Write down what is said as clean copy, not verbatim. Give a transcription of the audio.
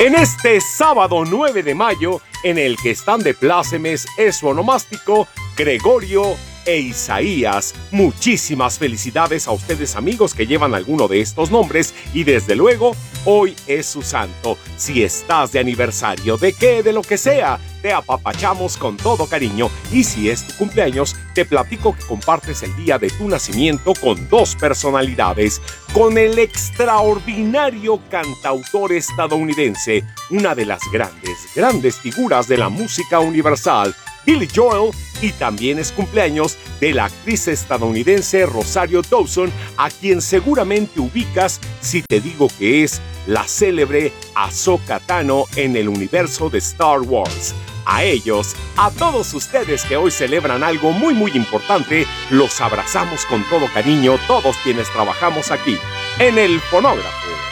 En este sábado 9 de mayo, en el que están de plácemes es su onomástico Gregorio e Isaías. Muchísimas felicidades a ustedes, amigos, que llevan alguno de estos nombres, y desde luego, hoy es su santo. Si estás de aniversario, de qué, de lo que sea, te apapachamos con todo cariño, y si es tu cumpleaños, te platico que compartes el día de tu nacimiento con dos personalidades, con el extraordinario cantautor estadounidense, una de las grandes figuras de la música universal, Billy Joel, y también es cumpleaños de la actriz estadounidense Rosario Dawson, a quien seguramente ubicas si te digo que es la célebre Ahsoka Tano en el universo de Star Wars. A ellos, a todos ustedes que hoy celebran algo muy importante, los abrazamos con todo cariño, todos quienes trabajamos aquí en el fonógrafo.